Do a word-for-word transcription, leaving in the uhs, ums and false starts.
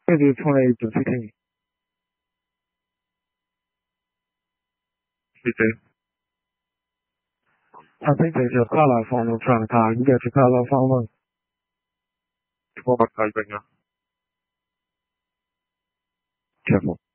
跟住衝你做 fitting。 Fitting。 I think there's a color from the front car. You get the color from one. 幫我睇定啊。 Careful.